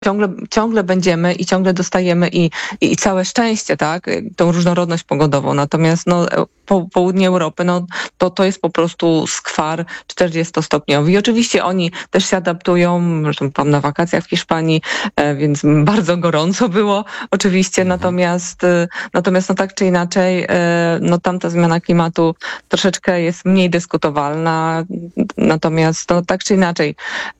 ciągle będziemy i ciągle dostajemy i całe szczęście, tak, tą różnorodność pogodową. Natomiast południe Europy, to jest po prostu skwar 40-stopniowy. I oczywiście oni też się adaptują, zresztą byłam na wakacjach w Hiszpanii, więc bardzo gorąco było oczywiście, natomiast tak czy inaczej, tamta zmiana klimatu troszeczkę jest mniej dyskutowalna, natomiast tak czy inaczej,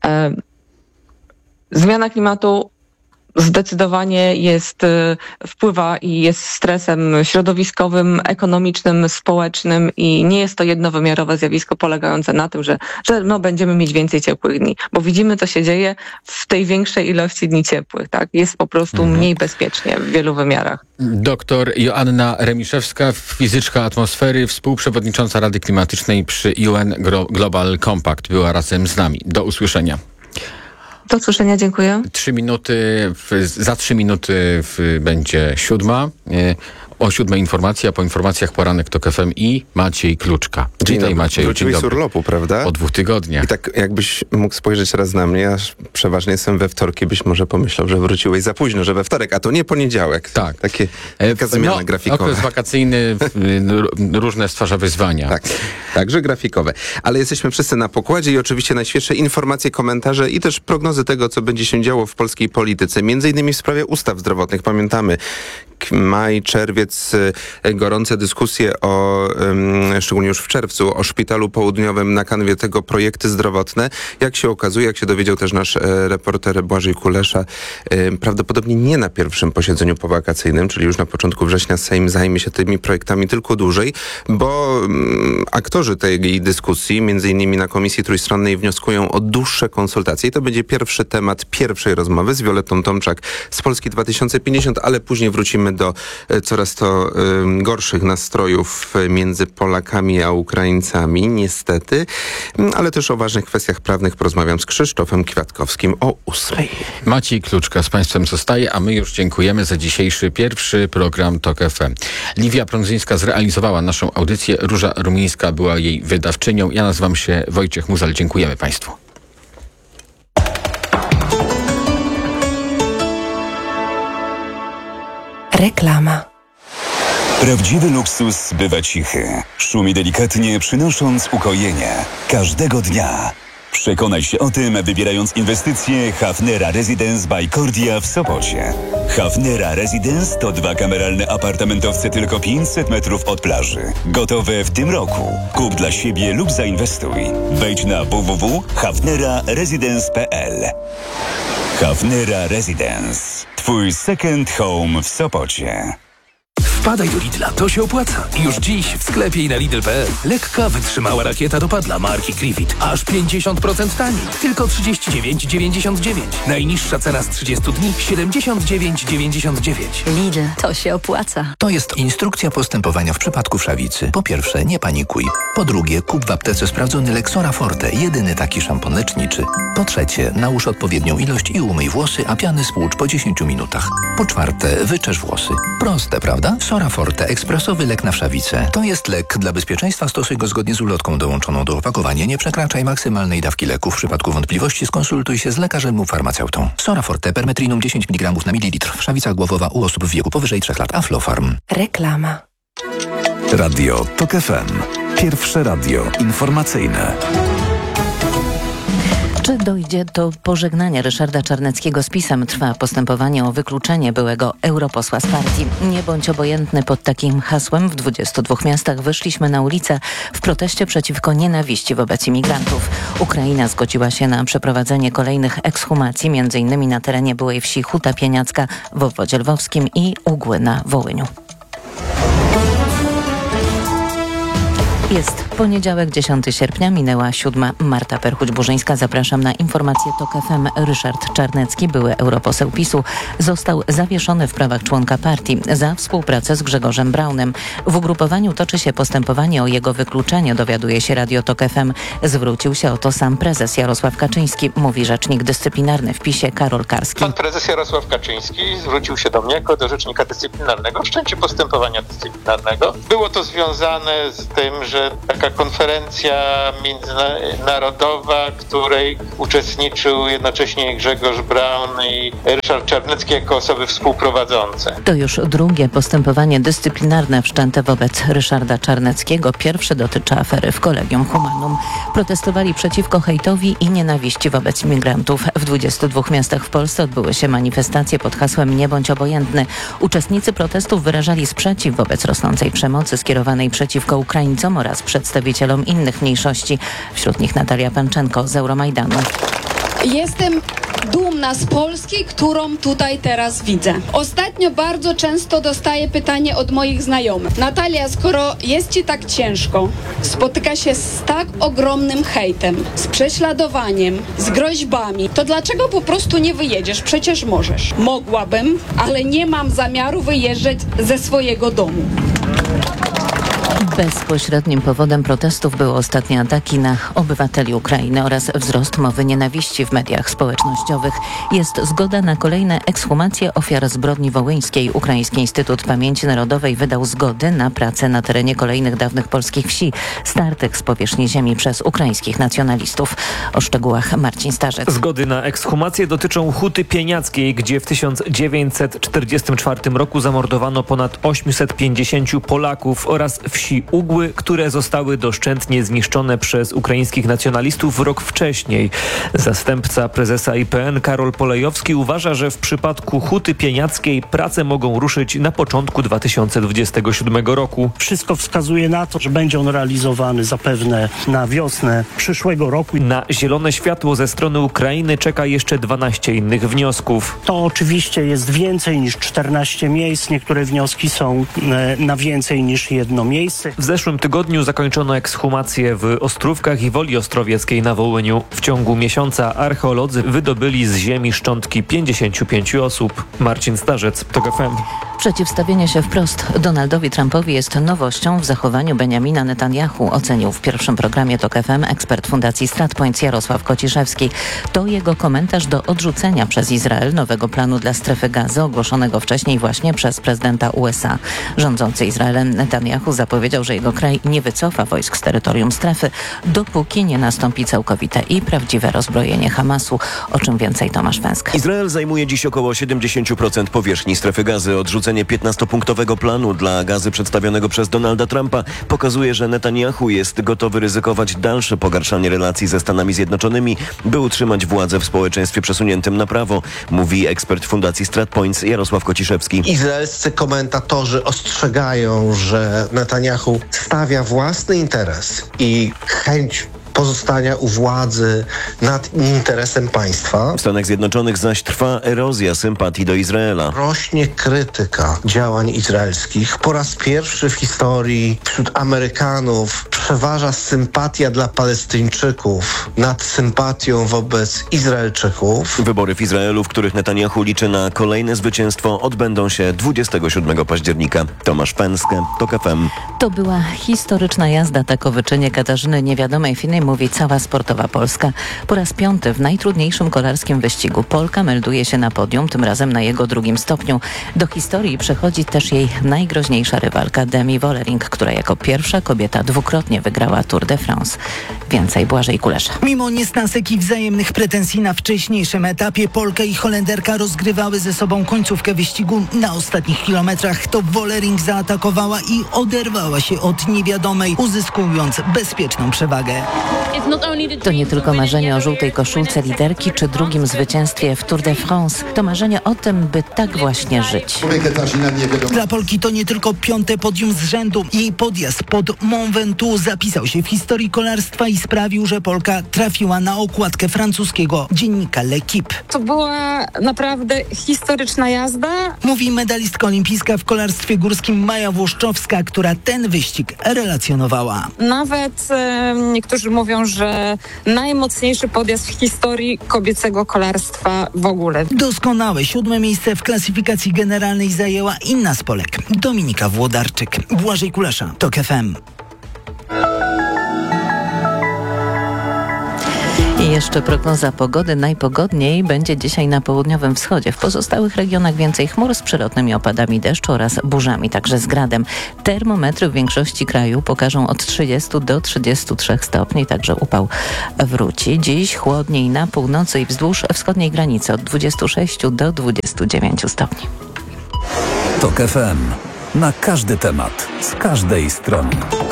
zmiana klimatu zdecydowanie wpływa i jest stresem środowiskowym, ekonomicznym, społecznym i nie jest to jednowymiarowe zjawisko polegające na tym, że będziemy mieć więcej ciepłych dni, bo widzimy, co się dzieje w tej większej ilości dni ciepłych, tak? Jest po prostu mniej bezpiecznie w wielu wymiarach. Doktor Joanna Remiszewska, fizyczka atmosfery, współprzewodnicząca Rady Klimatycznej przy UN Global Compact, była razem z nami. Do usłyszenia. Do usłyszenia, dziękuję. Za 3 minuty będzie 7. O 7 informacja, a po informacjach poranek TOK FM i Maciej Kluczka. Dzień dobry, Macieju. Wróciłeś z urlopu, prawda? Po 2 tygodniach. I tak jakbyś mógł spojrzeć raz na mnie, aż przeważnie jestem we wtorki, byś może pomyślał, że wróciłeś za późno, że we wtorek, a to nie poniedziałek. Tak. Taka zmiana grafikowa. Okres wakacyjny, różne stwarza wyzwania. Tak, także grafikowe. Ale jesteśmy wszyscy na pokładzie i oczywiście najświeższe informacje, komentarze i też prognozy tego, co będzie się działo w polskiej polityce. Między innymi w sprawie ustaw zdrowotnych. Pamiętamy, maj, czerwiec, gorące dyskusje szczególnie już w czerwcu, o Szpitalu Południowym, na kanwie tego projekty zdrowotne. Jak się okazuje, jak się dowiedział też nasz reporter Błażej Kulesza, prawdopodobnie nie na pierwszym posiedzeniu powakacyjnym, czyli już na początku września Sejm zajmie się tymi projektami tylko dłużej, bo aktorzy tej dyskusji, między innymi na Komisji Trójstronnej, wnioskują o dłuższe konsultacje. I to będzie pierwszy temat pierwszej rozmowy z Violettą Tomczak z Polski 2050, ale później wrócimy do coraz to gorszych nastrojów między Polakami a Ukraińcami, niestety, ale też o ważnych kwestiach prawnych porozmawiam z Krzysztofem Kwiatkowskim o 8. Maciej Kluczka z Państwem zostaje, a my już dziękujemy za dzisiejszy pierwszy program TOK FM. Liwia Prądzyńska zrealizowała naszą audycję, Róża Rumińska była jej wydawczynią. Ja nazywam się Wojciech Muzal. Dziękujemy Państwu. Reklama. Prawdziwy luksus bywa cichy. Szumi delikatnie, przynosząc ukojenie. Każdego dnia. Przekonaj się o tym, wybierając inwestycje Hafnera Residence by Cordia w Sopocie. Hafnera Residence to 2 kameralne apartamentowce tylko 500 metrów od plaży. Gotowe w tym roku. Kup dla siebie lub zainwestuj. Wejdź na www.hafneraresidence.pl. Hafnera Residence. Twój second home w Sopocie. Wpadaj do Lidla, to się opłaca. Już dziś w sklepie i na Lidl.pl. Lekka, wytrzymała rakieta dopadla marki Griffith. Aż 50% taniej. Tylko 39,99. Najniższa cena z 30 dni 79,99. Lidl, to się opłaca. To jest instrukcja postępowania w przypadku wszawicy. Po pierwsze, nie panikuj. Po drugie, kup w aptece sprawdzony Lexora Forte, jedyny taki szampon leczniczy. Po trzecie, nałóż odpowiednią ilość i umyj włosy, a piany spłucz po 10 minutach. Po czwarte, wyczesz włosy. Proste, prawda? Sora Forte, ekspresowy lek na wszawicę. To jest lek. Dla bezpieczeństwa stosuj go zgodnie z ulotką dołączoną do opakowania. Nie przekraczaj maksymalnej dawki leku. W przypadku wątpliwości skonsultuj się z lekarzem lub farmaceutą. Sora Forte, permetrinum 10 mg na mililitr. Wszawica głowowa u osób w wieku powyżej 3 lat. Aflofarm. Reklama. Radio TOK FM. Pierwsze radio informacyjne. Czy dojdzie do pożegnania Ryszarda Czarneckiego z PiS-em? Trwa postępowanie o wykluczenie byłego europosła z partii. Nie bądź obojętny, pod takim hasłem w 22 miastach wyszliśmy na ulicę w proteście przeciwko nienawiści wobec imigrantów. Ukraina zgodziła się na przeprowadzenie kolejnych ekshumacji, m.in. na terenie byłej wsi Huta Pieniacka w obwodzie lwowskim i Ugły na Wołyniu. Jest poniedziałek, 10 sierpnia, minęła 7. Marta Perchuć-Burzyńska. Zapraszam na informacje TOK FM. Ryszard Czarnecki, były europoseł PiS-u, został zawieszony w prawach członka partii za współpracę z Grzegorzem Braunem. W ugrupowaniu toczy się postępowanie o jego wykluczenie, dowiaduje się Radio TOK FM. Zwrócił się o to sam prezes Jarosław Kaczyński, mówi rzecznik dyscyplinarny w PiS-ie Karol Karski. Pan prezes Jarosław Kaczyński zwrócił się do mnie jako do rzecznika dyscyplinarnego o wszczęcie postępowania dyscyplinarnego. Było to związane z tym, że że taka konferencja międzynarodowa, której uczestniczył jednocześnie Grzegorz Braun i Ryszard Czarnecki jako osoby współprowadzące. To już drugie postępowanie dyscyplinarne wszczęte wobec Ryszarda Czarneckiego. Pierwsze dotyczy afery w Collegium Humanum. Protestowali przeciwko hejtowi i nienawiści wobec imigrantów. W 22 miastach w Polsce odbyły się manifestacje pod hasłem "Nie bądź obojętny". Uczestnicy protestów wyrażali sprzeciw wobec rosnącej przemocy skierowanej przeciwko Ukraińcom oraz przedstawicielom innych mniejszości. Wśród nich Natalia Pęczenko z Euromajdanu. Jestem dumna z Polski, którą tutaj teraz widzę. Ostatnio bardzo często dostaję pytanie od moich znajomych. Natalia, skoro jest ci tak ciężko, spotyka się z tak ogromnym hejtem, z prześladowaniem, z groźbami, to dlaczego po prostu nie wyjedziesz? Przecież możesz. Mogłabym, ale nie mam zamiaru wyjeżdżać ze swojego domu. Bezpośrednim powodem protestów były ostatnie ataki na obywateli Ukrainy oraz wzrost mowy nienawiści w mediach społecznościowych. Jest zgoda na kolejne ekshumacje ofiar zbrodni wołyńskiej. Ukraiński Instytut Pamięci Narodowej wydał zgody na pracę na terenie kolejnych dawnych polskich wsi, startych z powierzchni ziemi przez ukraińskich nacjonalistów. O szczegółach Marcin Starzec. Zgody na ekshumację dotyczą Huty Pieniackiej, gdzie w 1944 roku zamordowano ponad 850 Polaków, oraz wsi Ugły, które zostały doszczętnie zniszczone przez ukraińskich nacjonalistów rok wcześniej. Zastępca prezesa IPN Karol Polejowski uważa, że w przypadku Huty Pieniackiej prace mogą ruszyć na początku 2027 roku. Wszystko wskazuje na to, że będzie on realizowany zapewne na wiosnę przyszłego roku. Na zielone światło ze strony Ukrainy czeka jeszcze 12 innych wniosków. To oczywiście jest więcej niż 14 miejsc. Niektóre wnioski są na więcej niż jedno miejsce. W zeszłym tygodniu zakończono ekshumację w Ostrówkach i Woli Ostrowieckiej na Wołyniu. W ciągu miesiąca archeolodzy wydobyli z ziemi szczątki 55 osób. Marcin Starzec, TOK FM. Przeciwstawienie się wprost Donaldowi Trumpowi jest nowością w zachowaniu Benjamina Netanyahu, ocenił w pierwszym programie TOK FM ekspert Fundacji StratPoint Jarosław Kociszewski. To jego komentarz do odrzucenia przez Izrael nowego planu dla strefy Gazy, ogłoszonego wcześniej właśnie przez prezydenta USA. Rządzący Izraelem Netanyahu zapowiedział, że jego kraj nie wycofa wojsk z terytorium strefy, dopóki nie nastąpi całkowite i prawdziwe rozbrojenie Hamasu, o czym więcej Tomasz Węsk. Izrael zajmuje dziś około 70% powierzchni strefy Gazy. Odrzucenie 15-punktowego planu dla Gazy przedstawionego przez Donalda Trumpa pokazuje, że Netanyahu jest gotowy ryzykować dalsze pogarszanie relacji ze Stanami Zjednoczonymi, by utrzymać władzę w społeczeństwie przesuniętym na prawo, mówi ekspert Fundacji StratPoint Jarosław Kociszewski. Izraelscy komentatorzy ostrzegają, że Netanyahu stawia własny interes i chęć pozostania u władzy nad interesem państwa. W Stanach Zjednoczonych zaś trwa erozja sympatii do Izraela. Rośnie krytyka działań izraelskich. Po raz pierwszy w historii wśród Amerykanów przeważa sympatia dla Palestyńczyków nad sympatią wobec Izraelczyków. Wybory w Izraelu, w których Netanyahu liczy na kolejne zwycięstwo, odbędą się 27 października. Tomasz Pęskę, TOK FM. To była historyczna jazda, takowyczynie Katarzyny Niewiadomej Finej mówi cała sportowa Polska. Po raz piąty w najtrudniejszym kolarskim wyścigu Polka melduje się na podium, tym razem na jego drugim stopniu. Do historii przechodzi też jej najgroźniejsza rywalka Demi Vollering, która jako pierwsza kobieta dwukrotnie wygrała Tour de France. Więcej Błażej Kulesza. Mimo niesnasek i wzajemnych pretensji na wcześniejszym etapie, Polka i Holenderka rozgrywały ze sobą końcówkę wyścigu. Na ostatnich kilometrach to Vollering zaatakowała i oderwała się od Niewiadomej, uzyskując bezpieczną przewagę. To nie tylko marzenie o żółtej koszulce liderki czy drugim zwycięstwie w Tour de France. To marzenie o tym, by tak właśnie żyć. Dla Polki to nie tylko piąte podium z rzędu. Jej podjazd pod Mont Ventoux zapisał się w historii kolarstwa i sprawił, że Polka trafiła na okładkę francuskiego dziennika L'Equipe. To była naprawdę historyczna jazda. Mówi medalistka olimpijska w kolarstwie górskim Maja Włoszczowska, która ten wyścig relacjonowała. Nawet niektórzy mówią, że najmocniejszy podjazd w historii kobiecego kolarstwa w ogóle. Doskonałe 7. miejsce w klasyfikacji generalnej zajęła inna z Polek, Dominika Włodarczyk. Błażej Kulesza, TOK FM. Jeszcze prognoza pogody. Najpogodniej będzie dzisiaj na południowym wschodzie. W pozostałych regionach więcej chmur z przelotnymi opadami deszczu oraz burzami, także z gradem. Termometry w większości kraju pokażą od 30 do 33 stopni, także upał wróci. Dziś chłodniej na północy i wzdłuż wschodniej granicy od 26 do 29 stopni. TOK FM. Na każdy temat, z każdej strony.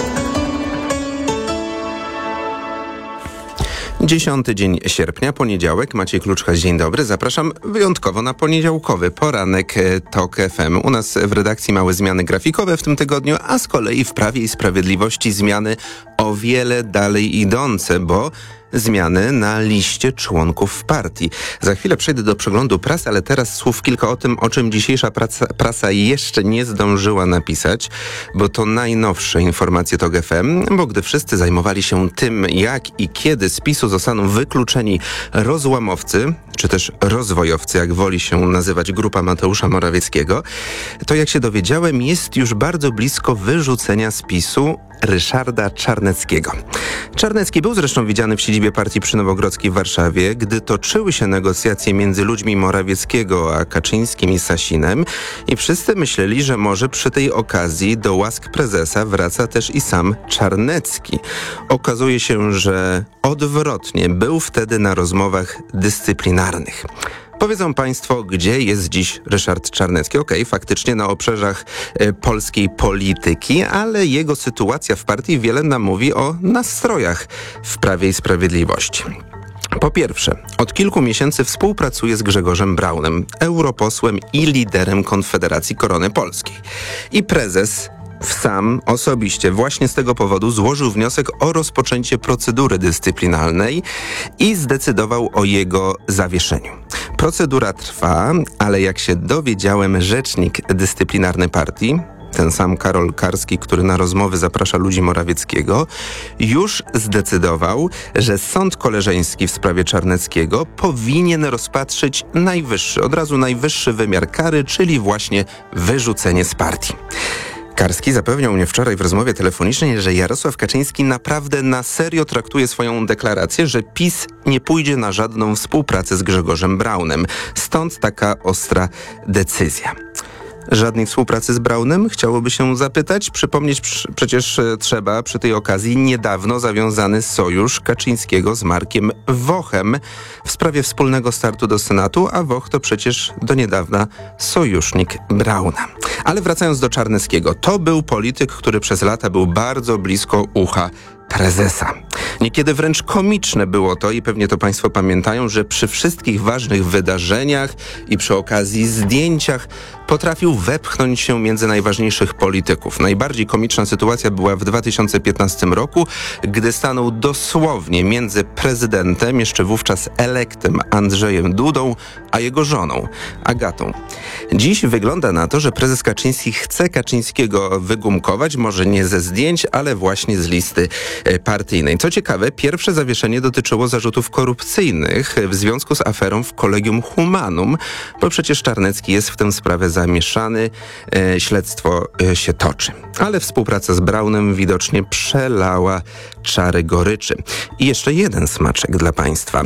10 dzień sierpnia, poniedziałek. Maciej Kluczka, dzień dobry. Zapraszam wyjątkowo na poniedziałkowy poranek TOK FM. U nas w redakcji małe zmiany grafikowe w tym tygodniu, a z kolei w Prawie i Sprawiedliwości zmiany o wiele dalej idące, bo zmiany na liście członków partii. Za chwilę przejdę do przeglądu prasy, ale teraz słów kilka o tym, o czym dzisiejsza prasa jeszcze nie zdążyła napisać, bo to najnowsze informacje TOK FM, bo gdy wszyscy zajmowali się tym, jak i kiedy z PiS-u zostaną wykluczeni rozłamowcy, czy też rozwojowcy, jak woli się nazywać grupa Mateusza Morawieckiego, to jak się dowiedziałem, jest już bardzo blisko wyrzucenia z PiS-u Ryszarda Czarneckiego. Czarnecki był zresztą widziany w siedzibie partii przy Nowogrodzkiej w Warszawie, gdy toczyły się negocjacje między ludźmi Morawieckiego a Kaczyńskim i Sasinem i wszyscy myśleli, że może przy tej okazji do łask prezesa wraca też i sam Czarnecki. Okazuje się, że odwrotnie, był wtedy na rozmowach dyscyplinarnych. Powiedzą państwo, gdzie jest dziś Ryszard Czarnecki. Okej, faktycznie na obrzeżach polskiej polityki, ale jego sytuacja w partii wiele nam mówi o nastrojach w Prawie i Sprawiedliwości. Po pierwsze, od kilku miesięcy współpracuje z Grzegorzem Braunem, europosłem i liderem Konfederacji Korony Polskiej. I prezes sam osobiście właśnie z tego powodu złożył wniosek o rozpoczęcie procedury dyscyplinarnej i zdecydował o jego zawieszeniu. Procedura trwa, ale jak się dowiedziałem, rzecznik dyscyplinarny partii, ten sam Karol Karski, który na rozmowy zaprasza ludzi Morawieckiego, już zdecydował, że sąd koleżeński w sprawie Czarneckiego powinien rozpatrzyć od razu najwyższy wymiar kary, czyli właśnie wyrzucenie z partii. Karski zapewniał mnie wczoraj w rozmowie telefonicznej, że Jarosław Kaczyński naprawdę na serio traktuje swoją deklarację, że PiS nie pójdzie na żadną współpracę z Grzegorzem Braunem. Stąd taka ostra decyzja. Żadnej współpracy z Braunem? Chciałoby się zapytać. Przypomnieć przecież trzeba przy tej okazji niedawno zawiązany sojusz Kaczyńskiego z Markiem Wochem w sprawie wspólnego startu do Senatu, a Woch to przecież do niedawna sojusznik Brauna. Ale wracając do Czarneckiego, to był polityk, który przez lata był bardzo blisko ucha prezesa. Niekiedy wręcz komiczne było to i pewnie to państwo pamiętają, że przy wszystkich ważnych wydarzeniach i przy okazji zdjęciach potrafił wepchnąć się między najważniejszych polityków. Najbardziej komiczna sytuacja była w 2015 roku, gdy stanął dosłownie między prezydentem, jeszcze wówczas elektem Andrzejem Dudą, a jego żoną, Agatą. Dziś wygląda na to, że prezes Kaczyński chce Kaczyńskiego wygumkować, może nie ze zdjęć, ale właśnie z listy partyjnej. Co ciekawe, pierwsze zawieszenie dotyczyło zarzutów korupcyjnych w związku z aferą w Collegium Humanum, bo przecież Czarnecki jest w tę sprawę zamieszany, śledztwo się toczy. Ale współpraca z Braunem widocznie przelała czary goryczy. I jeszcze jeden smaczek dla państwa.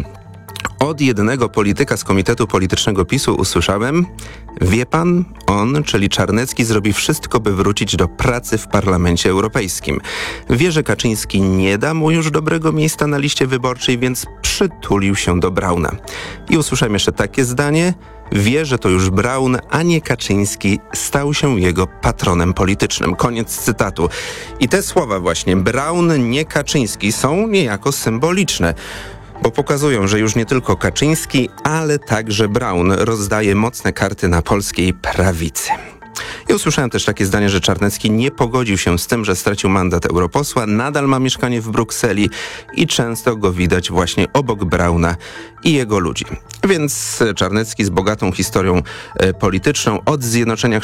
Od jednego polityka z Komitetu Politycznego PiS-u usłyszałem: wie pan, on, czyli Czarnecki, zrobi wszystko, by wrócić do pracy w Parlamencie Europejskim. Wie, że Kaczyński nie da mu już dobrego miejsca na liście wyborczej, więc przytulił się do Brauna. I usłyszałem jeszcze takie zdanie: wie, że to już Braun, a nie Kaczyński, stał się jego patronem politycznym. Koniec cytatu. I te słowa właśnie, Braun, nie Kaczyński, są niejako symboliczne, bo pokazują, że już nie tylko Kaczyński, ale także Braun rozdaje mocne karty na polskiej prawicy. I usłyszałem też takie zdanie, że Czarnecki nie pogodził się z tym, że stracił mandat europosła, nadal ma mieszkanie w Brukseli i często go widać właśnie obok Brauna i jego ludzi. Więc Czarnecki z bogatą historią polityczną od zjednoczenia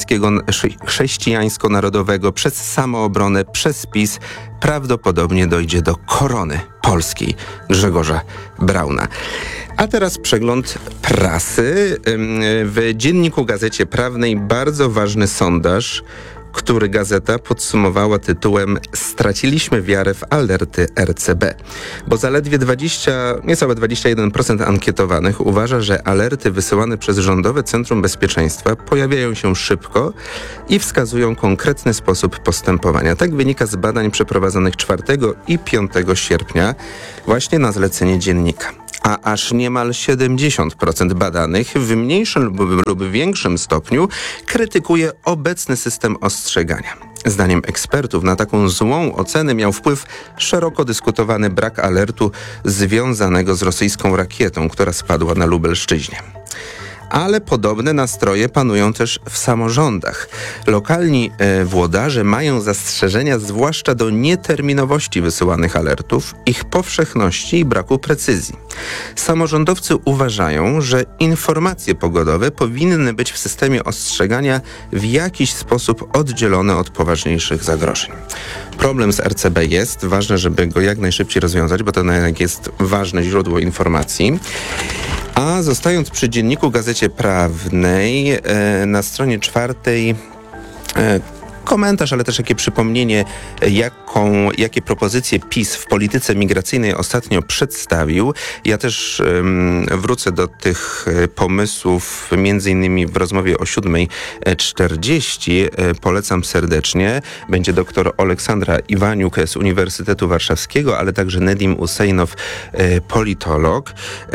chrześcijańsko-narodowego przez samoobronę, przez PiS prawdopodobnie dojdzie do korony polskiej Grzegorza Brauna. A teraz przegląd prasy. W Dzienniku Gazecie Prawnej bardzo ważny sondaż który gazeta podsumowała tytułem „Straciliśmy wiarę w alerty RCB”, bo zaledwie niecałe 21% ankietowanych uważa, że alerty wysyłane przez Rządowe Centrum Bezpieczeństwa pojawiają się szybko i wskazują konkretny sposób postępowania. Tak wynika z badań przeprowadzonych 4 i 5 sierpnia właśnie na zlecenie Dziennika. A aż niemal 70% badanych w mniejszym lub większym stopniu krytykuje obecny system ostrzegania. Zdaniem ekspertów na taką złą ocenę miał wpływ szeroko dyskutowany brak alertu związanego z rosyjską rakietą, która spadła na Lubelszczyźnie. Ale podobne nastroje panują też w samorządach. Lokalni włodarze mają zastrzeżenia zwłaszcza do nieterminowości wysyłanych alertów, ich powszechności i braku precyzji. Samorządowcy uważają, że informacje pogodowe powinny być w systemie ostrzegania w jakiś sposób oddzielone od poważniejszych zagrożeń. Problem z RCB jest, ważne, żeby go jak najszybciej rozwiązać, bo to jest ważne źródło informacji. A zostając przy Dzienniku, Gazecie Prawnej, na stronie 4 komentarz, ale też takie przypomnienie, jakie propozycje PiS w polityce migracyjnej ostatnio przedstawił. Ja też wrócę do tych pomysłów, między innymi w rozmowie o 7:40. Polecam serdecznie. Będzie doktor Aleksandra Iwaniuk z Uniwersytetu Warszawskiego, ale także Nedim Usejnow, politolog.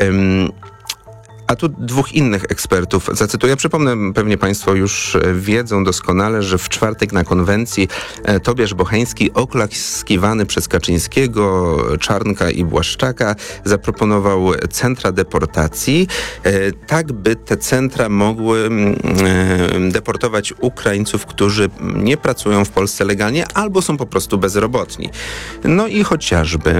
A tu dwóch innych ekspertów zacytuję. Przypomnę, pewnie Państwo już wiedzą doskonale, że w czwartek na konwencji Tobiasz Bocheński, oklaskiwany przez Kaczyńskiego, Czarnka i Błaszczaka, zaproponował centra deportacji, tak by te centra mogły deportować Ukraińców, którzy nie pracują w Polsce legalnie albo są po prostu bezrobotni. No i chociażby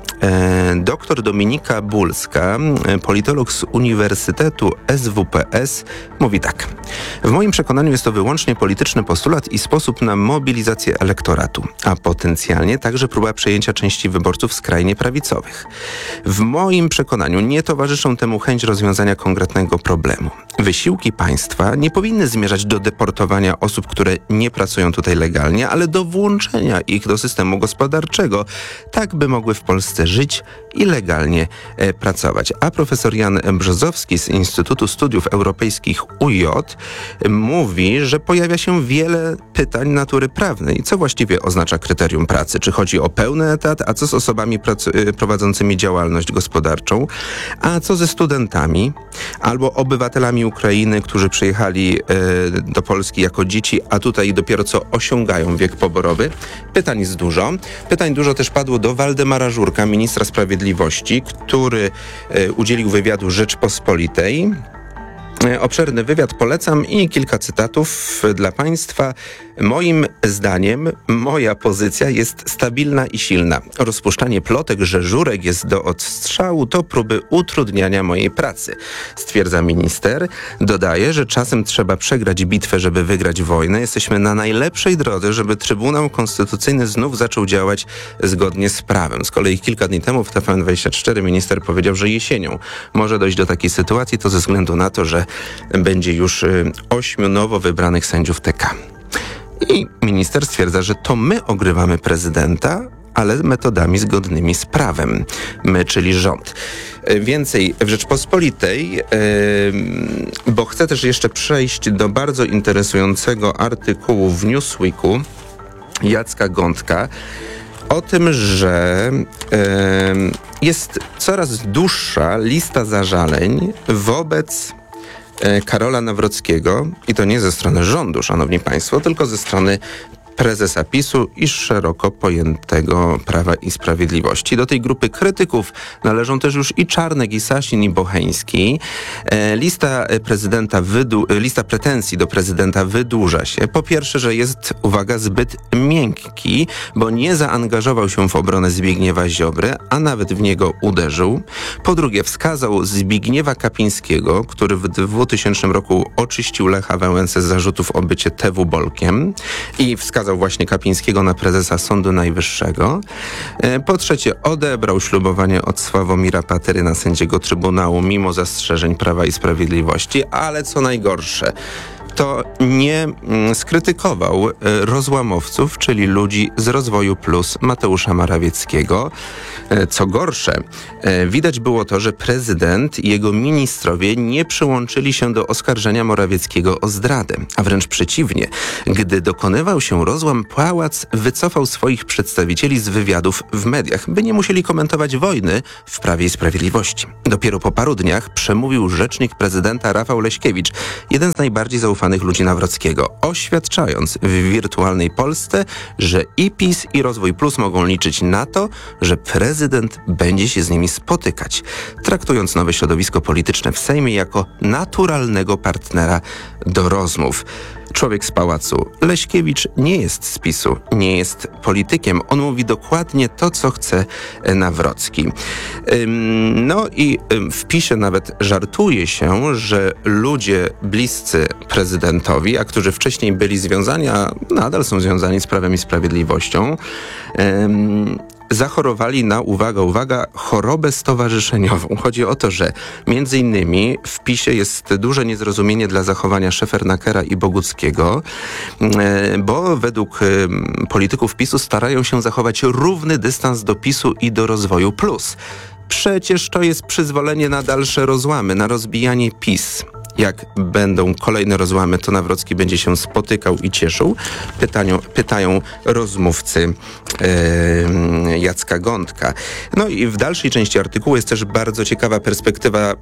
dr Dominika Bulska, politolog z Uniwersytetu SWPS, mówi tak. W moim przekonaniu jest to wyłącznie polityczny postulat i sposób na mobilizację elektoratu, a potencjalnie także próba przejęcia części wyborców skrajnie prawicowych. W moim przekonaniu nie towarzyszą temu chęć rozwiązania konkretnego problemu. Wysiłki państwa nie powinny zmierzać do deportowania osób, które nie pracują tutaj legalnie, ale do włączenia ich do systemu gospodarczego, tak by mogły w Polsce żyć i legalnie pracować. A profesor Jan Brzozowski z Instytutu Studiów Europejskich UJ mówi, że pojawia się wiele pytań natury prawnej. Co właściwie oznacza kryterium pracy? Czy chodzi o pełny etat? A co z osobami prowadzącymi działalność gospodarczą? A co ze studentami? Albo obywatelami Ukrainy, którzy przyjechali do Polski jako dzieci, a tutaj dopiero co osiągają wiek poborowy? Pytań jest dużo. Pytań dużo też padło do Waldemara Żurka, ministra sprawiedliwości, który udzielił wywiadu Rzeczpospolitej. Obszerny wywiad polecam i kilka cytatów dla Państwa. Moim zdaniem moja pozycja jest stabilna i silna. Rozpuszczanie plotek, że Żurek jest do odstrzału, to próby utrudniania mojej pracy, stwierdza minister. Dodaje, że czasem trzeba przegrać bitwę, żeby wygrać wojnę. Jesteśmy na najlepszej drodze, żeby Trybunał Konstytucyjny znów zaczął działać zgodnie z prawem. Z kolei kilka dni temu w TVN24 minister powiedział, że jesienią może dojść do takiej sytuacji, to ze względu na to, że będzie już 8 nowo wybranych sędziów TK. I minister stwierdza, że to my ogrywamy prezydenta, ale metodami zgodnymi z prawem. My, czyli rząd. Więcej w Rzeczpospolitej, bo chcę też jeszcze przejść do bardzo interesującego artykułu w Newsweeku Jacka Gądka o tym, że jest coraz dłuższa lista zażaleń wobec Karola Nawrockiego i to nie ze strony rządu, szanowni państwo, tylko ze strony prezesa PiS-u i szeroko pojętego Prawa i Sprawiedliwości. Do tej grupy krytyków należą też już i Czarnek, i Sasin, i Bocheński. Lista pretensji do prezydenta wydłuża się. Po pierwsze, że jest, uwaga, zbyt miękki, bo nie zaangażował się w obronę Zbigniewa Ziobry, a nawet w niego uderzył. Po drugie, wskazał Zbigniewa Kapińskiego, który w 2000 roku oczyścił Lecha Wałęsę z zarzutów o bycie TW-bolkiem i wskazał właśnie Kapińskiego na prezesa Sądu Najwyższego. Po trzecie, odebrał ślubowanie od Sławomira Patyry na sędziego Trybunału mimo zastrzeżeń Prawa i Sprawiedliwości, ale co najgorsze, to nie skrytykował rozłamowców, czyli ludzi z Rozwoju Plus Mateusza Morawieckiego. Co gorsze, widać było to, że prezydent i jego ministrowie nie przyłączyli się do oskarżenia Morawieckiego o zdradę, a wręcz przeciwnie. Gdy dokonywał się rozłam, pałac wycofał swoich przedstawicieli z wywiadów w mediach, by nie musieli komentować wojny w Prawie i Sprawiedliwości. Dopiero po paru dniach przemówił rzecznik prezydenta Rafał Leśkiewicz, jeden z najbardziej zaufanych ludzi Nawrockiego, oświadczając w wirtualnej Polsce, że i PiS, i Rozwój Plus mogą liczyć na to, że prezydent będzie się z nimi spotykać, traktując nowe środowisko polityczne w Sejmie jako naturalnego partnera do rozmów. Człowiek z pałacu. Leśkiewicz nie jest z PiS-u, nie jest politykiem. On mówi dokładnie to, co chce Nawrocki. No i w PiS-ie nawet żartuje się, że ludzie bliscy prezydentowi, a którzy wcześniej byli związani, a nadal są związani z Prawem i Sprawiedliwością, zachorowali na, uwaga, chorobę stowarzyszeniową. Chodzi o to, że między innymi w PiS-ie jest duże niezrozumienie dla zachowania Szefernakera i Boguckiego, bo według polityków PiS-u starają się zachować równy dystans do PiS-u i do Rozwoju Plus. Przecież to jest przyzwolenie na dalsze rozłamy, na rozbijanie PiS. Jak będą kolejne rozłamy, to Nawrocki będzie się spotykał i cieszył? Pytają rozmówcy Jacka Gądka. No i w dalszej części artykułu jest też bardzo ciekawa perspektywa,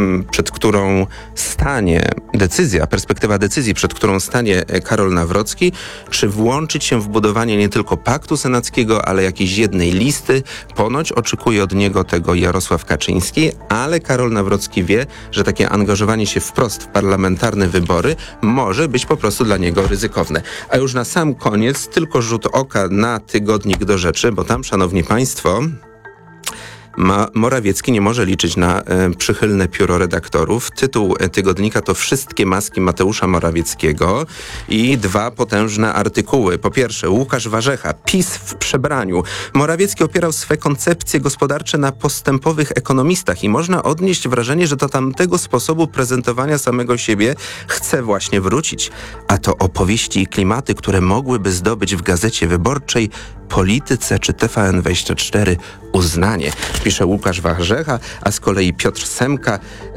perspektywa decyzji, przed którą stanie Karol Nawrocki, czy włączyć się w budowanie nie tylko paktu senackiego, ale jakiejś jednej listy. Ponoć oczekuje od niego tego Jarosław Kaczyński, ale Karol Nawrocki wie, że takie angażowanie się wprost w parlamentarne wybory może być po prostu dla niego ryzykowne. A już na sam koniec tylko rzut oka na tygodnik Do Rzeczy, bo tam, szanowni państwo, Morawiecki nie może liczyć na przychylne pióro redaktorów. Tytuł tygodnika to Wszystkie maski Mateusza Morawieckiego i dwa potężne artykuły. Po pierwsze, Łukasz Warzecha, PiS w przebraniu. Morawiecki opierał swe koncepcje gospodarcze na postępowych ekonomistach i można odnieść wrażenie, że do tamtego sposobu prezentowania samego siebie chce właśnie wrócić. A to opowieści i klimaty, które mogłyby zdobyć w Gazecie Wyborczej, Polityce czy TVN24 uznanie, pisze Łukasz Warzecha, a z kolei Piotr Semka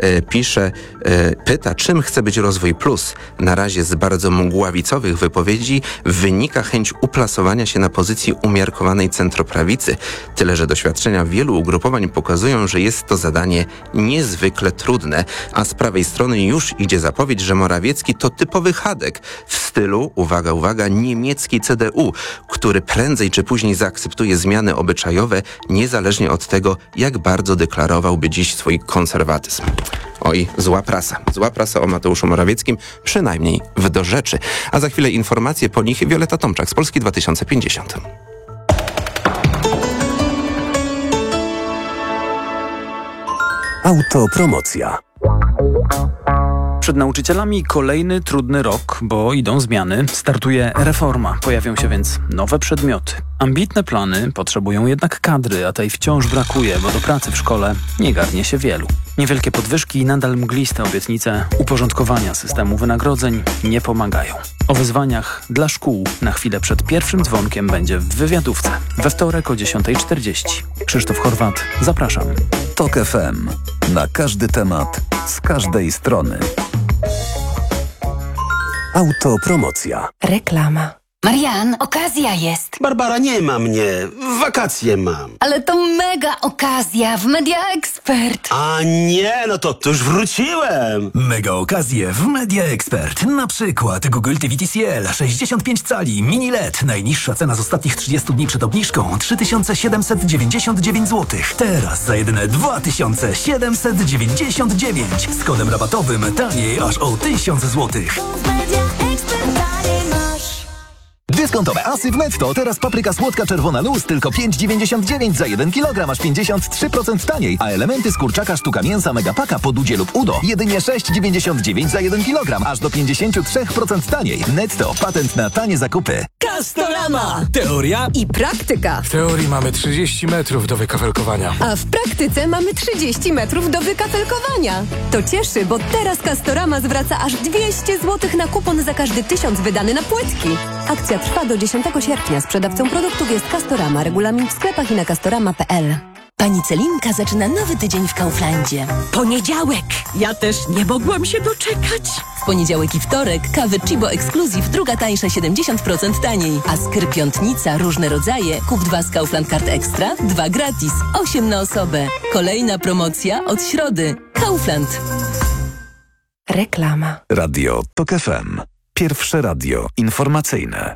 pyta, czym chce być Rozwój Plus. Na razie z bardzo mgławicowych wypowiedzi wynika chęć uplasowania się na pozycji umiarkowanej centroprawicy. Tyle, że doświadczenia wielu ugrupowań pokazują, że jest to zadanie niezwykle trudne, a z prawej strony już idzie zapowiedź, że Morawiecki to typowy chadek w stylu, uwaga, niemiecki CDU, który prędzej czy później zaakceptuje zmiany obyczajowe, niezależnie od tego, jak bardzo deklarowałby dziś swój konserwatyzm. Oj, zła prasa o Mateuszu Morawieckim, przynajmniej w Do Rzeczy. A za chwilę informacje, po nich Wioleta Tomczak z Polski 2050. Autopromocja. Przed nauczycielami kolejny trudny rok, bo idą zmiany, startuje reforma, pojawią się więc nowe przedmioty. Ambitne plany potrzebują jednak kadry, a tej wciąż brakuje, bo do pracy w szkole nie garnie się wielu. Niewielkie podwyżki i nadal mgliste obietnice uporządkowania systemu wynagrodzeń nie pomagają. O wyzwaniach dla szkół na chwilę przed pierwszym dzwonkiem będzie w wywiadówce. We wtorek o 10:40. Krzysztof Horwat, zapraszam. TOK FM. Na każdy temat, z każdej strony. Autopromocja. Reklama. Marian, okazja jest. Barbara, nie ma mnie. Wakacje mam. Ale to mega okazja w Media Expert. A nie, no to już wróciłem. Mega okazje w Media Expert. Na przykład Google TV TCL 65 cali mini LED. Najniższa cena z ostatnich 30 dni przed obniżką 3799 zł. Teraz za jedyne 2799. Z kodem rabatowym taniej aż o 1000 zł. Dyskontowe asy w Netto. Teraz papryka słodka czerwona luz tylko 5,99 za 1 kg, aż 53% taniej. A elementy z kurczaka sztuka mięsa Megapaka pod udzie lub udo jedynie 6,99 za 1 kg, aż do 53% taniej. Netto. Patent na tanie zakupy. Castorama! Teoria I praktyka. W teorii mamy 30 metrów do wykafelkowania. A w praktyce mamy 30 metrów do wykafelkowania. To cieszy, bo teraz Castorama zwraca aż 200 zł na kupon za każdy 1000 wydany na płytki. Akcja trwa do 10 sierpnia. Sprzedawcą produktów jest Castorama. Regulamin w sklepach i na castorama.pl. Pani Celinka zaczyna nowy tydzień w Kauflandzie. Poniedziałek! Ja też nie mogłam się doczekać. W poniedziałek i wtorek kawy Chibo Exclusive, druga tańsza 70% taniej. A skrypiątnica, różne rodzaje, kup 2 z Kaufland Card Extra, 2 gratis, 8 na osobę. Kolejna promocja od środy. Kaufland. Reklama. Radio TOK FM. Pierwsze radio informacyjne.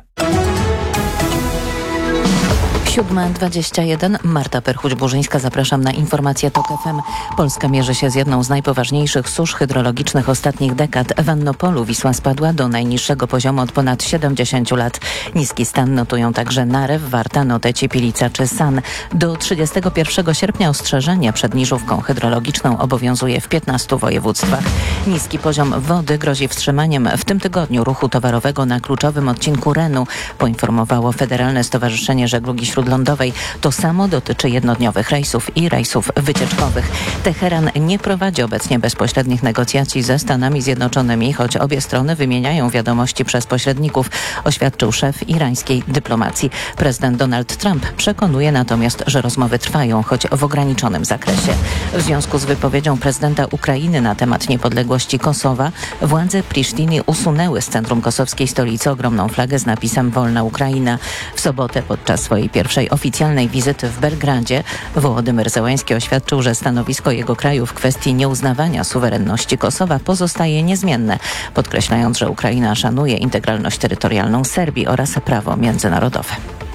7:21. Marta Perchuć-Burzyńska. Zapraszam na informację TOK FM. Polska mierzy się z jedną z najpoważniejszych susz hydrologicznych ostatnich dekad. W Annopolu Wisła spadła do najniższego poziomu od ponad 70 lat. Niski stan notują także Narew, Warta, Noteci, Pilica czy San. Do 31 sierpnia ostrzeżenie przed niżówką hydrologiczną obowiązuje w 15 województwach. Niski poziom wody grozi wstrzymaniem w tym tygodniu ruchu towarowego na kluczowym odcinku Renu, poinformowało Federalne Stowarzyszenie Żeglugi Śródlądowej. To samo dotyczy jednodniowych rejsów i rejsów wycieczkowych. Teheran nie prowadzi obecnie bezpośrednich negocjacji ze Stanami Zjednoczonymi, choć obie strony wymieniają wiadomości przez pośredników, oświadczył szef irańskiej dyplomacji. Prezydent Donald Trump przekonuje natomiast, że rozmowy trwają, choć w ograniczonym zakresie. W związku z wypowiedzią prezydenta Ukrainy na temat niepodległości Kosowa, władze Prisztiny usunęły z centrum kosowskiej stolicy ogromną flagę z napisem Wolna Ukraina. W sobotę podczas swojej pierwszej oficjalnej wizyty w Belgradzie Wołodymyr Zełański oświadczył, że stanowisko jego kraju w kwestii nieuznawania suwerenności Kosowa pozostaje niezmienne, podkreślając, że Ukraina szanuje integralność terytorialną Serbii oraz prawo międzynarodowe.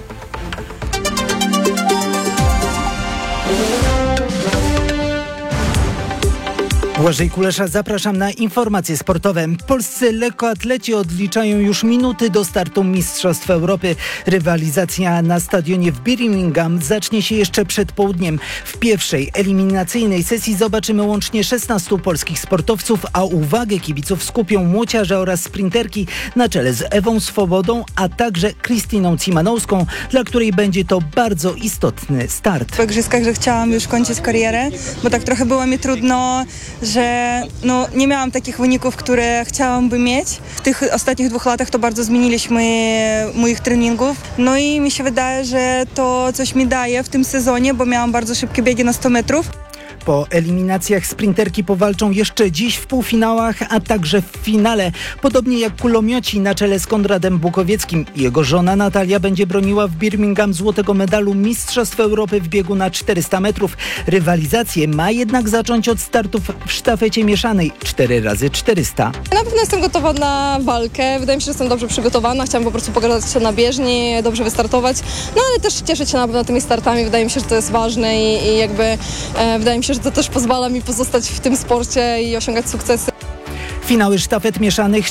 Błażej Kulesza, zapraszam na informacje sportowe. Polscy lekkoatleci odliczają już minuty do startu Mistrzostw Europy. Rywalizacja na stadionie w Birmingham zacznie się jeszcze przed południem. W pierwszej eliminacyjnej sesji zobaczymy łącznie 16 polskich sportowców, a uwagę kibiców skupią młociarze oraz sprinterki na czele z Ewą Swobodą, a także Krystyną Cimanowską, dla której będzie to bardzo istotny start. Po igrzyskach, że chciałam już kończyć karierę, bo tak trochę było mi trudno, że nie miałam takich wyników, które chciałam mieć. W tych ostatnich 2 latach to bardzo zmieniliśmy moich treningów. No i mi się wydaje, że to coś mi daje w tym sezonie, bo miałam bardzo szybkie biegi na 100 metrów. Po eliminacjach sprinterki powalczą jeszcze dziś w półfinałach, a także w finale. Podobnie jak kulomioci na czele z Konradem Bukowieckim. Jego żona Natalia będzie broniła w Birmingham złotego medalu Mistrzostw Europy w biegu na 400 metrów. Rywalizację ma jednak zacząć od startów w sztafecie mieszanej 4x400. Na pewno jestem gotowa na walkę. Wydaje mi się, że jestem dobrze przygotowana. Chciałam po prostu pokazać się na bieżni, dobrze wystartować. No ale też cieszyć się na pewno tymi startami. Wydaje mi się, że to jest ważne i jakby wydaje mi się, że to też pozwala mi pozostać w tym sporcie i osiągać sukcesy. Finały sztafet mieszanych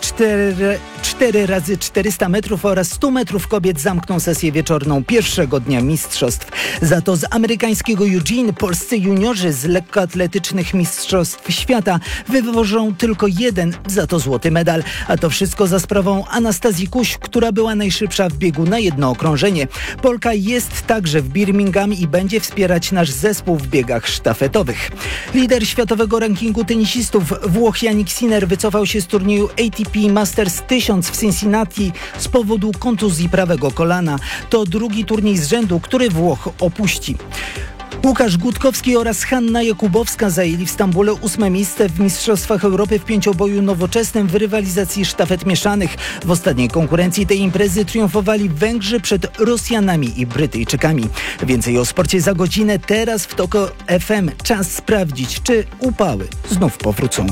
4x400 metrów oraz 100 metrów kobiet zamkną sesję wieczorną pierwszego dnia mistrzostw. Za to z amerykańskiego Eugene polscy juniorzy z lekkoatletycznych mistrzostw świata wywożą tylko jeden za to złoty medal. A to wszystko za sprawą Anastazji Kuś, która była najszybsza w biegu na jedno okrążenie. Polka jest także w Birmingham i będzie wspierać nasz zespół w biegach sztafetowych. Lider światowego rankingu tenisistów Włoch Jannik Sinner wycofał się z turnieju ATP Masters 1000 w Cincinnati z powodu kontuzji prawego kolana. To drugi turniej z rzędu, który Włoch opuści. Łukasz Gutkowski oraz Hanna Jakubowska zajęli w Stambule 8. miejsce w Mistrzostwach Europy w pięcioboju nowoczesnym w rywalizacji sztafet mieszanych. W ostatniej konkurencji tej imprezy triumfowali Węgrzy przed Rosjanami i Brytyjczykami. Więcej o sporcie za godzinę. Teraz w TOK FM czas sprawdzić, czy upały znów powrócą.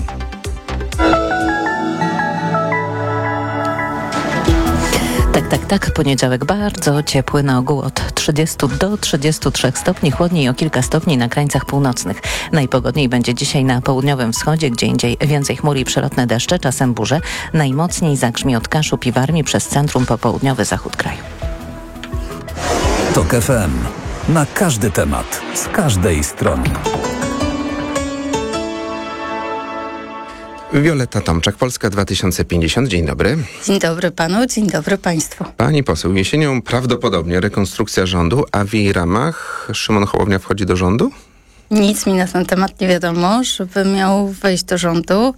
Tak, poniedziałek bardzo ciepły, na ogół od 30 do 33 stopni, chłodniej o kilka stopni na krańcach północnych. Najpogodniej będzie dzisiaj na południowym wschodzie, gdzie indziej więcej chmur i przelotne deszcze, czasem burze. Najmocniej zagrzmi od Kaszub i Warmii przez centrum po południowy zachód kraju. TOK FM. Na każdy temat, z każdej strony. Wioletta Tomczak, Polska 2050. Dzień dobry. Dzień dobry panu, dzień dobry państwu. Pani poseł, jesienią prawdopodobnie rekonstrukcja rządu, a w jej ramach Szymon Hołownia wchodzi do rządu? Nic mi na ten temat nie wiadomo, żeby miał wejść do rządu.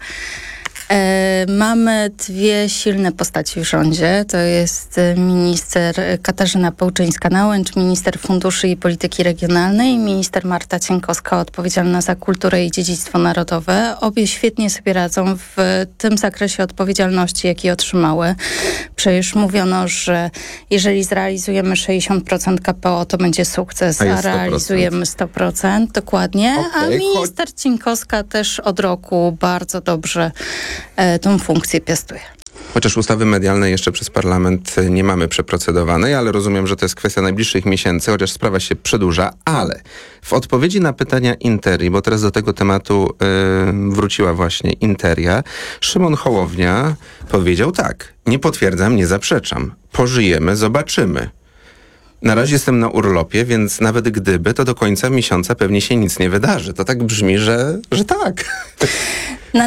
Mamy dwie silne postaci w rządzie. To jest minister Katarzyna Pełczyńska-Nałęcz, minister funduszy i polityki regionalnej, i minister Marta Cienkowska, odpowiedzialna za kulturę i dziedzictwo narodowe. Obie świetnie sobie radzą w tym zakresie odpowiedzialności, jaki otrzymały. Przecież mówiono, że jeżeli zrealizujemy 60% KPO, to będzie sukces, a realizujemy 100%. Dokładnie. A minister Cienkowska też od roku bardzo dobrze tą funkcję piastuje. Chociaż ustawy medialnej jeszcze przez parlament nie mamy przeprocedowanej, ale rozumiem, że to jest kwestia najbliższych miesięcy, chociaż sprawa się przedłuża, ale w odpowiedzi na pytania Interii, bo teraz do tego tematu wróciła właśnie Interia, Szymon Hołownia powiedział tak: nie potwierdzam, nie zaprzeczam. Pożyjemy, zobaczymy. Na razie jestem na urlopie, więc nawet gdyby, to do końca miesiąca pewnie się nic nie wydarzy. To tak brzmi, że tak. Na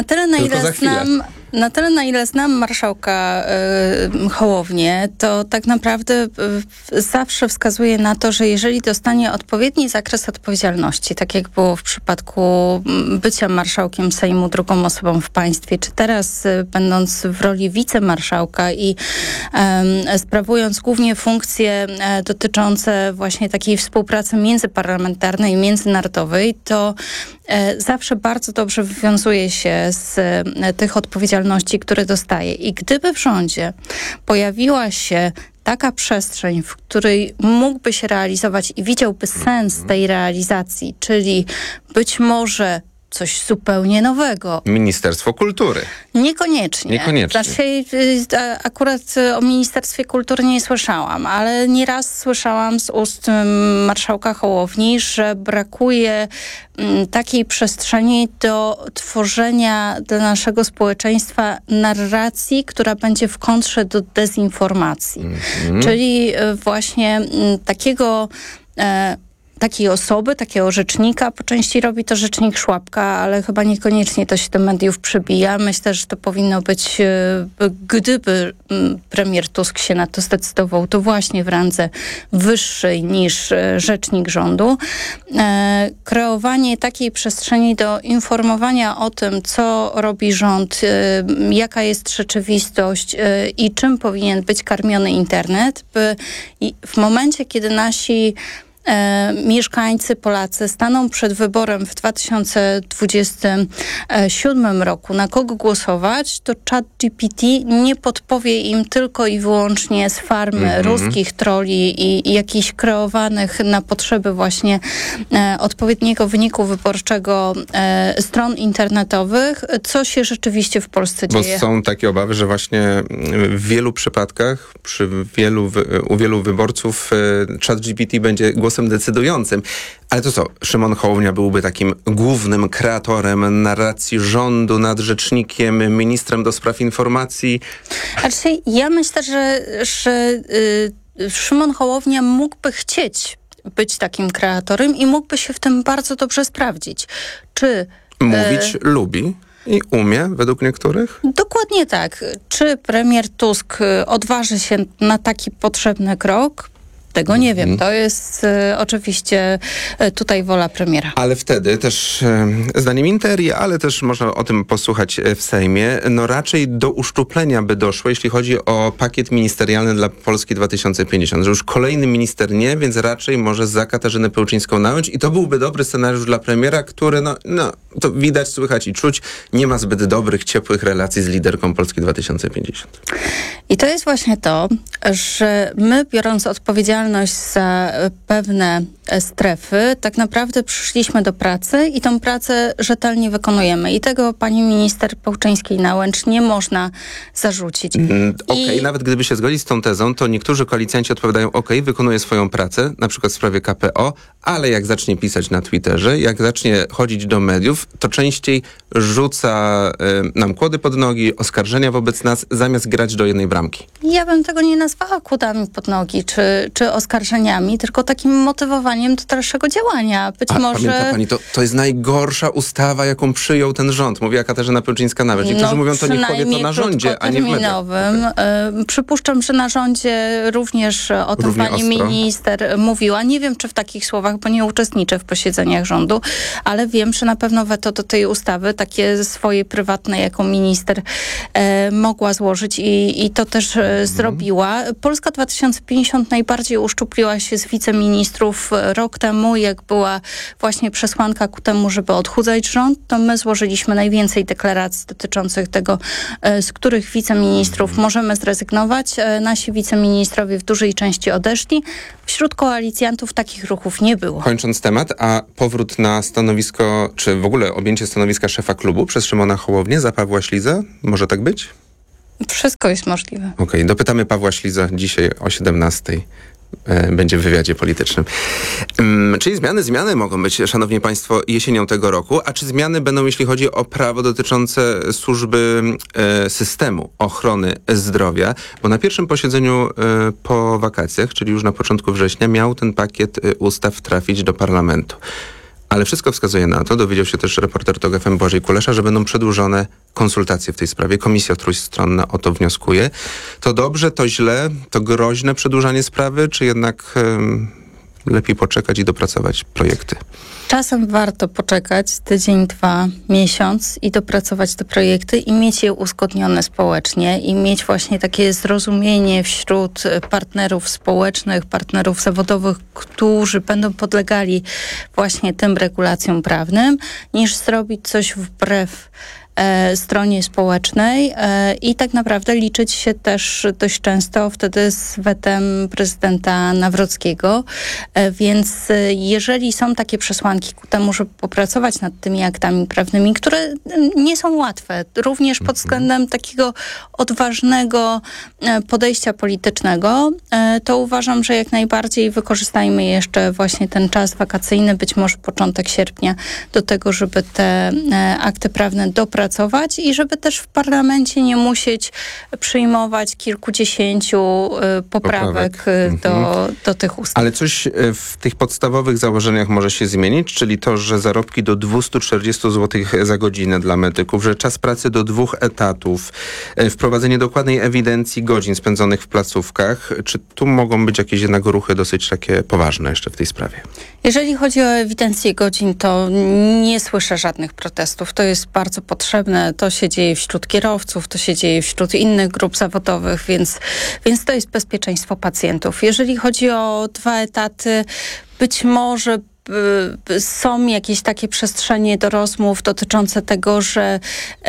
tyle, na ile znam marszałka Hołownię, to tak naprawdę zawsze wskazuje na to, że jeżeli dostanie odpowiedni zakres odpowiedzialności, tak jak było w przypadku bycia marszałkiem Sejmu, drugą osobą w państwie, czy teraz będąc w roli wicemarszałka i sprawując głównie funkcje dotyczące właśnie takiej współpracy międzyparlamentarnej i międzynarodowej, to zawsze bardzo dobrze wywiązuje się z tych odpowiedzialności, które dostaje. I gdyby w rządzie pojawiła się taka przestrzeń, w której mógłby się realizować i widziałby sens tej realizacji, czyli być może coś zupełnie nowego. Ministerstwo Kultury. Niekoniecznie. Znaczy, akurat o Ministerstwie Kultury nie słyszałam, ale nieraz słyszałam z ust marszałka Hołowni, że brakuje takiej przestrzeni do tworzenia dla naszego społeczeństwa narracji, która będzie w kontrze do dezinformacji. Czyli właśnie takiej osoby, takiego rzecznika, po części robi to rzecznik Szłapka, ale chyba niekoniecznie to się do mediów przebija. Myślę, że to powinno być, gdyby premier Tusk się na to zdecydował, to właśnie w randze wyższej niż rzecznik rządu. Kreowanie takiej przestrzeni do informowania o tym, co robi rząd, jaka jest rzeczywistość i czym powinien być karmiony internet, by w momencie, kiedy nasi mieszkańcy, Polacy staną przed wyborem w 2027 roku, na kogo głosować, to ChatGPT nie podpowie im tylko i wyłącznie z farmy ruskich troli i jakichś kreowanych na potrzeby właśnie odpowiedniego wyniku wyborczego stron internetowych, co się rzeczywiście w Polsce dzieje. Bo są takie obawy, że właśnie w wielu przypadkach, u wielu wyborców ChatGPT będzie głosem decydującym. Ale to co, Szymon Hołownia byłby takim głównym kreatorem narracji rządu nad rzecznikiem, ministrem do spraw informacji? Znaczy, ja myślę, że Szymon Hołownia mógłby chcieć być takim kreatorem i mógłby się w tym bardzo dobrze sprawdzić. Czy mówić lubi i umie, według niektórych? Dokładnie tak. Czy premier Tusk odważy się na taki potrzebny krok? Tego nie wiem. To jest oczywiście tutaj wola premiera. Ale wtedy też, zdaniem Interii, ale też można o tym posłuchać w Sejmie, no raczej do uszczuplenia by doszło, jeśli chodzi o pakiet ministerialny dla Polski 2050. Że już kolejny minister nie, więc raczej może za Katarzynę Pełczyńską-Nałęcz i to byłby dobry scenariusz dla premiera, który, no to widać, słychać i czuć, nie ma zbyt dobrych, ciepłych relacji z liderką Polski 2050. I to jest właśnie to, że my, biorąc odpowiedzialność za pewne strefy, tak naprawdę przyszliśmy do pracy i tą pracę rzetelnie wykonujemy. I tego pani minister Pełczyńskiej-Nałęcz nie można zarzucić. Okej, nawet gdyby się zgodzić z tą tezą, to niektórzy koalicjanci odpowiadają, wykonuje swoją pracę, na przykład w sprawie KPO, ale jak zacznie pisać na Twitterze, jak zacznie chodzić do mediów, to częściej rzuca nam kłody pod nogi, oskarżenia wobec nas, zamiast grać do jednej bramki. Ja bym tego nie nazwała kłodami pod nogi, czy oskarżeniami, tylko takim motywowaniem do dalszego działania. Być może... Pamięta pani, to jest najgorsza ustawa, jaką przyjął ten rząd, mówiła Katarzyna Pełczyńska-Nałęcz. Niektórzy mówią, to niech powie to na rządzie, a nie w mediach. Przypuszczam, że na rządzie również o tym pani minister mówiła. Nie wiem, czy w takich słowach, bo nie uczestniczę w posiedzeniach rządu, ale wiem, że na pewno weto do tej ustawy, takie swoje prywatne, jaką minister mogła złożyć i to też zrobiła. Polska 2050 najbardziej uszczupliła się z wiceministrów rok temu, jak była właśnie przesłanka ku temu, żeby odchudzać rząd, to my złożyliśmy najwięcej deklaracji dotyczących tego, z których wiceministrów możemy zrezygnować. Nasi wiceministrowie w dużej części odeszli. Wśród koalicjantów takich ruchów nie było. Kończąc temat, a powrót na stanowisko, czy w ogóle objęcie stanowiska szefa klubu przez Szymona Hołownię za Pawła Ślizę? Może tak być? Wszystko jest możliwe. Okej, dopytamy Pawła Ślizę dzisiaj o 17:00. Będzie w wywiadzie politycznym. Czyli zmiany mogą być, szanowni państwo, jesienią tego roku, a czy zmiany będą, jeśli chodzi o prawo dotyczące służby systemu ochrony zdrowia? Bo na pierwszym posiedzeniu po wakacjach, czyli już na początku września, miał ten pakiet ustaw trafić do parlamentu. Ale wszystko wskazuje na to, dowiedział się też reporter TOG FM Błażej Kulesza, że będą przedłużone konsultacje w tej sprawie. Komisja trójstronna o to wnioskuje. To dobrze, to źle, to groźne przedłużanie sprawy, czy jednak lepiej poczekać i dopracować projekty? Czasem warto poczekać tydzień, 2, miesiąc i dopracować te projekty i mieć je uzgodnione społecznie i mieć właśnie takie zrozumienie wśród partnerów społecznych, partnerów zawodowych, którzy będą podlegali właśnie tym regulacjom prawnym, niż zrobić coś wbrew stronie społecznej i tak naprawdę liczyć się też dość często wtedy z wetem prezydenta Nawrockiego. Więc jeżeli są takie przesłanki ku temu, żeby popracować nad tymi aktami prawnymi, które nie są łatwe, również pod względem takiego odważnego podejścia politycznego, to uważam, że jak najbardziej wykorzystajmy jeszcze właśnie ten czas wakacyjny, być może początek sierpnia, do tego, żeby te akty prawne dopracować i żeby też w parlamencie nie musieć przyjmować kilkudziesięciu poprawek do tych ustaw. Ale coś w tych podstawowych założeniach może się zmienić, czyli to, że zarobki do 240 zł za godzinę dla medyków, że czas pracy do 2 etatów, wprowadzenie dokładnej ewidencji godzin spędzonych w placówkach. Czy tu mogą być jakieś jednak ruchy dosyć takie poważne jeszcze w tej sprawie? Jeżeli chodzi o ewidencję godzin, to nie słyszę żadnych protestów. To jest bardzo potrzebne. To się dzieje wśród kierowców, to się dzieje wśród innych grup zawodowych, więc to jest bezpieczeństwo pacjentów. Jeżeli chodzi o 2 etaty, być może są jakieś takie przestrzenie do rozmów dotyczące tego, że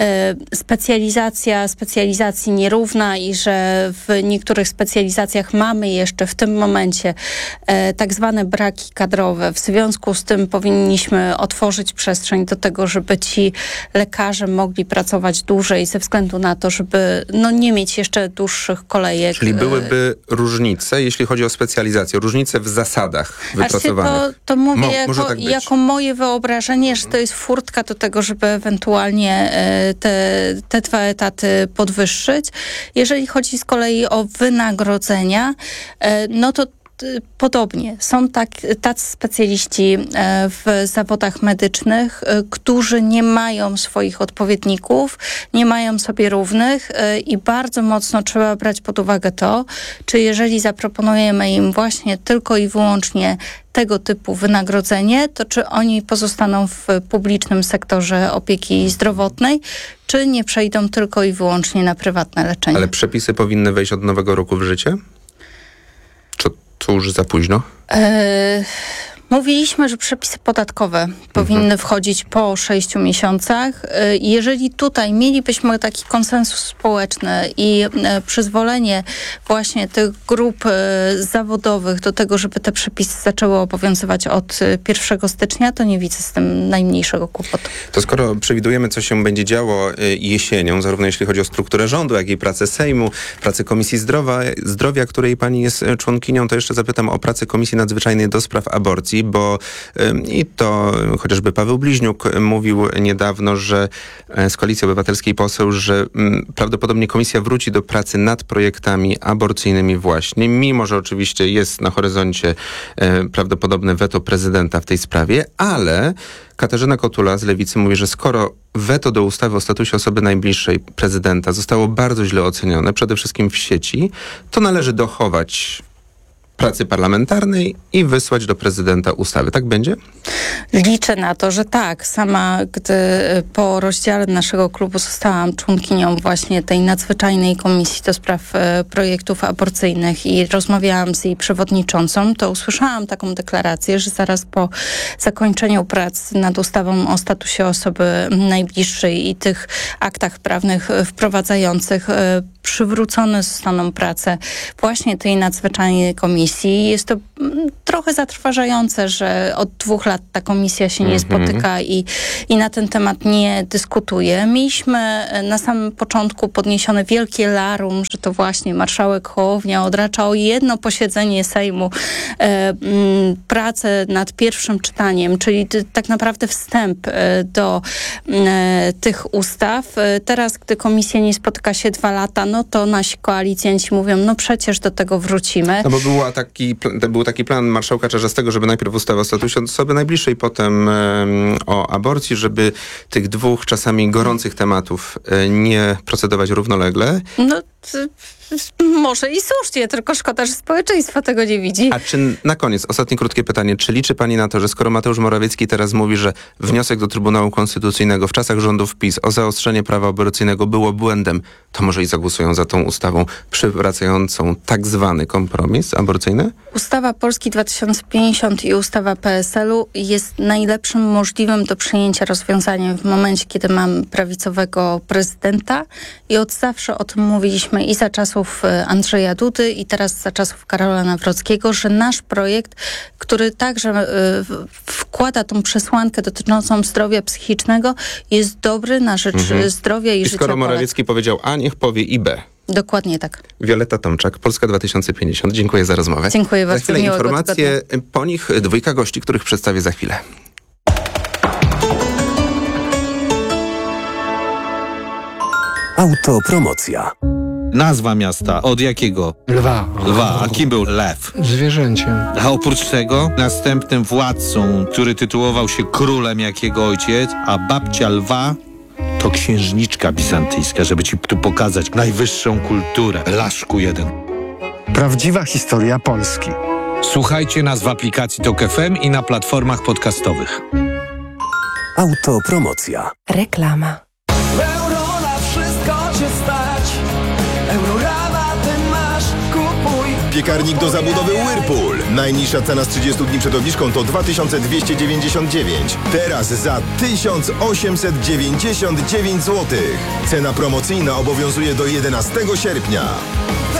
specjalizacji nierówna i że w niektórych specjalizacjach mamy jeszcze w tym momencie tak zwane braki kadrowe. W związku z tym powinniśmy otworzyć przestrzeń do tego, żeby ci lekarze mogli pracować dłużej ze względu na to, żeby nie mieć jeszcze dłuższych kolejek. Czyli byłyby różnice, jeśli chodzi o specjalizację, różnice w zasadach wypracowanych. To mówię jako moje wyobrażenie, że to jest furtka do tego, żeby ewentualnie te 2 etaty podwyższyć. Jeżeli chodzi z kolei o wynagrodzenia, to podobnie. Są tacy specjaliści w zawodach medycznych, którzy nie mają swoich odpowiedników, nie mają sobie równych i bardzo mocno trzeba brać pod uwagę to, czy jeżeli zaproponujemy im właśnie tylko i wyłącznie tego typu wynagrodzenie, to czy oni pozostaną w publicznym sektorze opieki zdrowotnej, czy nie przejdą tylko i wyłącznie na prywatne leczenie. Ale przepisy powinny wejść od nowego roku w życie? Czy to już za późno? Mówiliśmy, że przepisy podatkowe powinny wchodzić po 6 miesiącach. Jeżeli tutaj mielibyśmy taki konsensus społeczny i przyzwolenie właśnie tych grup zawodowych do tego, żeby te przepisy zaczęły obowiązywać od 1 stycznia, to nie widzę z tym najmniejszego kłopotu. To skoro przewidujemy, co się będzie działo jesienią, zarówno jeśli chodzi o strukturę rządu, jak i pracę Sejmu, pracę Komisji Zdrowia, której pani jest członkinią, to jeszcze zapytam o pracę Komisji Nadzwyczajnej do spraw aborcji, bo i to chociażby Paweł Bliźniuk mówił niedawno, że z Koalicji Obywatelskiej poseł, że prawdopodobnie komisja wróci do pracy nad projektami aborcyjnymi właśnie, mimo że oczywiście jest na horyzoncie prawdopodobne weto prezydenta w tej sprawie, ale Katarzyna Kotula z Lewicy mówi, że skoro weto do ustawy o statusie osoby najbliższej prezydenta zostało bardzo źle ocenione, przede wszystkim w sieci, to należy dochować pracy parlamentarnej i wysłać do prezydenta ustawy. Tak będzie? Liczę na to, że tak. Sama, gdy po rozdziale naszego klubu zostałam członkinią właśnie tej nadzwyczajnej komisji do spraw projektów aborcyjnych i rozmawiałam z jej przewodniczącą, to usłyszałam taką deklarację, że zaraz po zakończeniu prac nad ustawą o statusie osoby najbliższej i tych aktach prawnych wprowadzających przywrócone zostaną prace właśnie tej nadzwyczajnej komisji. Jest to trochę zatrważające, że od 2 lat ta komisja się nie spotyka i na ten temat nie dyskutuje. Mieliśmy na samym początku podniesione wielkie larum, że to właśnie marszałek Hołownia odracza o jedno posiedzenie Sejmu pracę nad pierwszym czytaniem, czyli tak naprawdę wstęp do tych ustaw. Teraz, gdy komisja nie spotyka się 2 lata, no to nasi koalicjanci mówią, no przecież do tego wrócimy. No bo był taki plan marszałka Czarzastego, żeby najpierw ustawa o statusie osoby najbliższej, potem o aborcji, żeby tych 2 czasami gorących tematów nie procedować równolegle. No może i słusznie, tylko szkoda, że społeczeństwo tego nie widzi. A czy na koniec, ostatnie krótkie pytanie, czy liczy pani na to, że skoro Mateusz Morawiecki teraz mówi, że wniosek do Trybunału Konstytucyjnego w czasach rządów PiS o zaostrzenie prawa aborcyjnego było błędem, to może i zagłosują za tą ustawą przywracającą tak zwany kompromis aborcyjny? Ustawa Polski 2050 i ustawa PSL-u jest najlepszym możliwym do przyjęcia rozwiązaniem w momencie, kiedy mamy prawicowego prezydenta i od zawsze o tym mówiliśmy i za czasów Andrzeja Dudy i teraz za czasów Karola Nawrockiego, że nasz projekt, który także wkłada tą przesłankę dotyczącą zdrowia psychicznego, jest dobry na rzecz zdrowia i życia skoro Polek. Morawiecki powiedział A, niech powie i B. Dokładnie tak. Wioletta Tomczak, Polska 2050. Dziękuję za rozmowę. Dziękuję bardzo. Za chwilę informacje, po nich 2 gości, których przedstawię za chwilę. Autopromocja. Nazwa miasta. Od jakiego? Lwa. A kim był lew? Zwierzęciem. A oprócz tego następnym władcą, który tytułował się królem jak jego ojciec, a babcia lwa to księżniczka bizantyjska, żeby ci tu pokazać najwyższą kulturę. Laszku jeden. Prawdziwa historia Polski. Słuchajcie nas w aplikacji TOK FM i na platformach podcastowych. Autopromocja. Reklama. Euro na wszystko cię stać. Eurorabaty masz, kupuj. Piekarnik do zabudowy Whirlpool. Najniższa cena z 30 dni przed obniżką to 2299. Teraz za 1899 zł. Cena promocyjna obowiązuje do 11 sierpnia.